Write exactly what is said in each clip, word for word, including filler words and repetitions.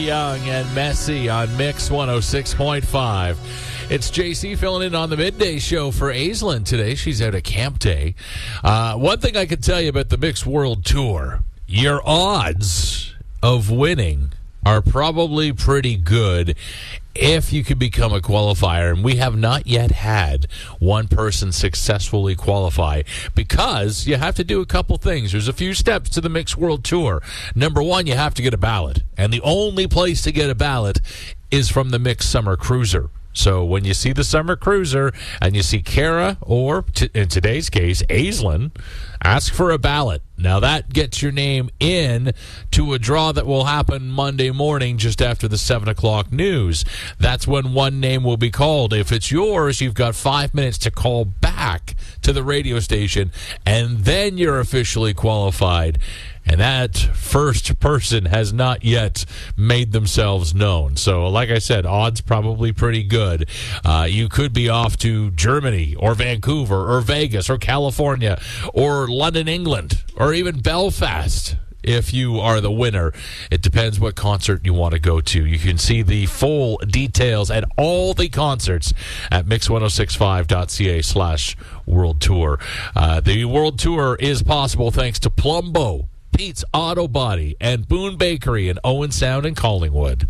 Young and Messy on Mix one oh six point five. It's J C filling in on the midday show for Aislinn today. She's out at camp day. Uh, one thing I can tell you about the Mix World Tour, your odds of winning are probably pretty good if you could become a qualifier. And we have not yet had one person successfully qualify because you have to do a couple things. There's a few steps to the Mix World Tour. Number one, you have to get a ballot. And the only place to get a ballot is from the Mix Summer Cruiser. So when you see the Summer Cruiser and you see Kara, or t- in today's case, Aislinn, ask for a ballot. Now that gets your name in to a draw that will happen Monday morning just after the seven o'clock news. That's when one name will be called. If it's yours, you've got five minutes to call back to the radio station, and then you're officially qualified. And that first person has not yet made themselves known. So, like I said, odds probably pretty good. Uh, you could be off to Germany or Vancouver or Vegas or California or London, England, or even Belfast if you are the winner. It depends what concert you want to go to. You can see the full details at all the concerts at mix ten sixty-five dot c a slash world tour. Uh, the World Tour is possible thanks to Plumbo, Pete's Auto Body, and Boone Bakery in Owen Sound and Collingwood.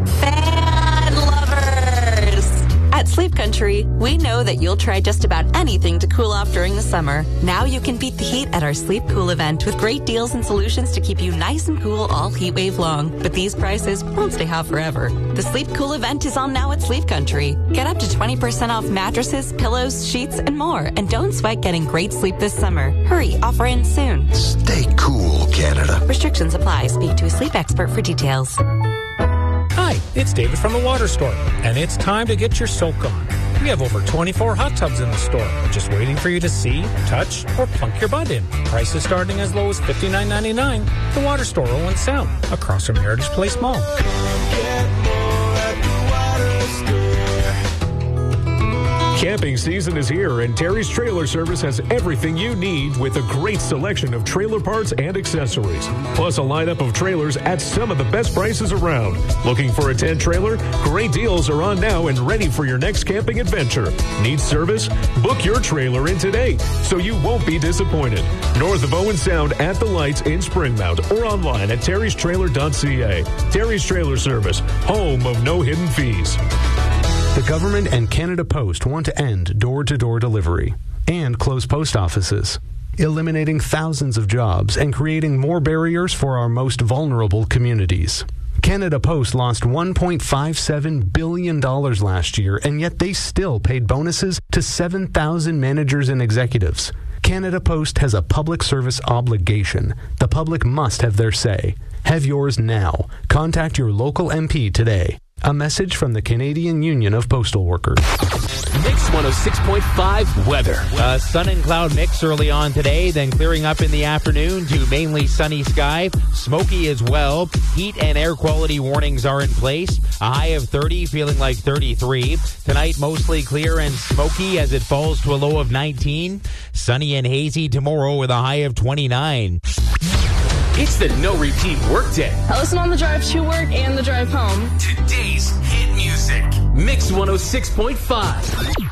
Fan lovers! At Sleep Country, we know that you'll try just about anything to cool off during the summer. Now you can beat the heat at our Sleep Cool event with great deals and solutions to keep you nice and cool all heat wave long. But these prices won't stay hot forever. The Sleep Cool event is on now at Sleep Country. Get up to twenty percent off mattresses, pillows, sheets, and more. And don't sweat getting great sleep this summer. Hurry, offer ends soon. Stay cool, Canada. Restrictions apply. Speak to a sleep expert for details. Hi, it's David from the Water Store, and it's time to get your soak on. We have over twenty-four hot tubs in the store, just waiting for you to see, touch, or plunk your butt in. Prices starting as low as fifty-nine ninety-nine. The Water Store, Owen Sound, across from Heritage Place Mall. Camping season is here, and Terry's Trailer Service has everything you need with a great selection of trailer parts and accessories, plus a lineup of trailers at some of the best prices around. Looking for a tent trailer? Great deals are on now and ready for your next camping adventure. Need service? Book your trailer in today so you won't be disappointed. North of Owen Sound at the lights in Springmount or online at terrys trailer dot c a. Terry's Trailer Service, home of no hidden fees. The government and Canada Post want to end door-to-door delivery and close post offices, eliminating thousands of jobs and creating more barriers for our most vulnerable communities. Canada Post lost one point five seven billion dollars last year, and yet they still paid bonuses to seven thousand managers and executives. Canada Post has a public service obligation. The public must have their say. Have yours now. Contact your local M P today. A message from the Canadian Union of Postal Workers. Mix one oh six point five weather. Uh, sun and cloud mix early on today, then clearing up in the afternoon to mainly sunny sky. Smoky as well. Heat and air quality warnings are in place. A high of thirty, feeling like thirty-three. Tonight, mostly clear and smoky as it falls to a low of nineteen. Sunny and hazy tomorrow with a high of twenty-nine. It's the no repeat workday. I listen on the drive to work and the drive home. Today's hit music. Mix one oh six point five.